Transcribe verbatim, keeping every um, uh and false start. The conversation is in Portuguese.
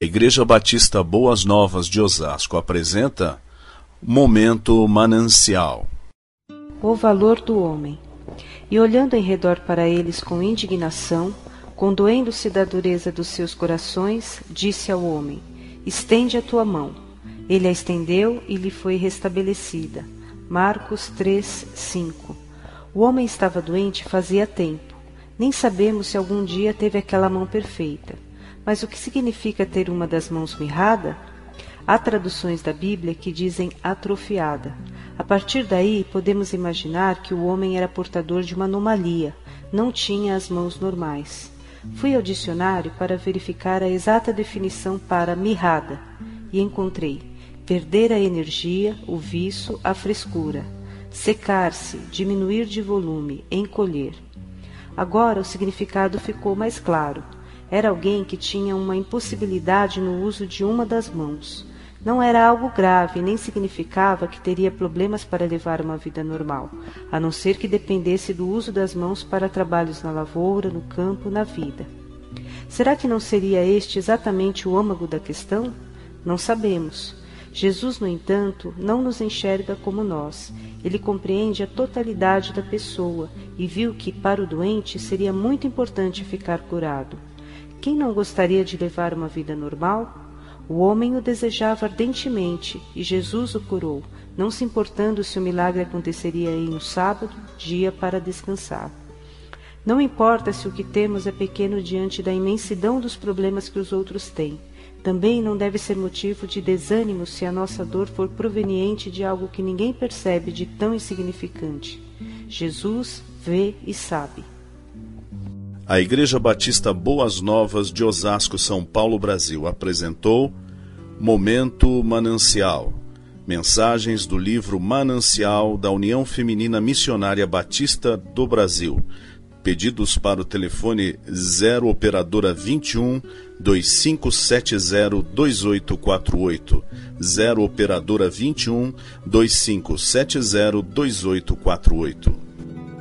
Igreja Batista Boas Novas de Osasco apresenta Momento Manancial. O valor do homem. E olhando em redor para eles com indignação, condoendo-se da dureza dos seus corações, disse ao homem: estende a tua mão. Ele a estendeu e lhe foi restabelecida. Marcos três, cinco. O homem estava doente fazia tempo. Nem sabemos se algum dia teve aquela mão perfeita. Mas o que significa ter uma das mãos mirrada? Há traduções da Bíblia que dizem atrofiada. A partir daí, podemos imaginar que o homem era portador de uma anomalia, não tinha as mãos normais. Fui ao dicionário para verificar a exata definição para mirrada e encontrei: perder a energia, o viço, a frescura, secar-se, diminuir de volume, encolher. Agora o significado ficou mais claro. Era alguém que tinha uma impossibilidade no uso de uma das mãos. Não era algo grave, nem significava que teria problemas para levar uma vida normal, a não ser que dependesse do uso das mãos para trabalhos na lavoura, no campo, na vida. Será que não seria este exatamente o âmago da questão? Não sabemos. Jesus, no entanto, não nos enxerga como nós. Ele compreende a totalidade da pessoa e viu que, para o doente, seria muito importante ficar curado. Quem não gostaria de levar uma vida normal? O homem o desejava ardentemente e Jesus o curou, não se importando se o milagre aconteceria em um sábado, dia para descansar. Não importa se o que temos é pequeno diante da imensidão dos problemas que os outros têm. Também não deve ser motivo de desânimo se a nossa dor for proveniente de algo que ninguém percebe de tão insignificante. Jesus vê e sabe. A Igreja Batista Boas Novas de Osasco, São Paulo, Brasil, apresentou Momento Manancial. Mensagens do livro Manancial da União Feminina Missionária Batista do Brasil. Pedidos para o telefone zero operadora vinte e um, dois cinco sete zero, dois oito quatro oito. zero operadora vinte e um, dois cinco sete zero, dois oito quatro oito.